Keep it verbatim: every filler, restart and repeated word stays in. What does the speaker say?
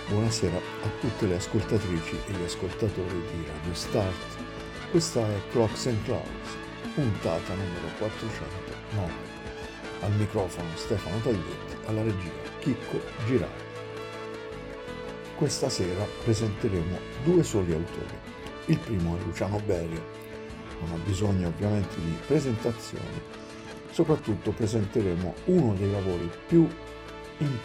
Buonasera a tutte le ascoltatrici e gli ascoltatori di Radio Start. Questa è Clocks and Clouds, puntata numero quattrocentonove. Al microfono Stefano Taglietti, alla regia Chicco Girardi. Questa sera presenteremo due soli autori. Il primo è Luciano Berio, non ha bisogno ovviamente di presentazioni. Soprattutto presenteremo uno dei lavori più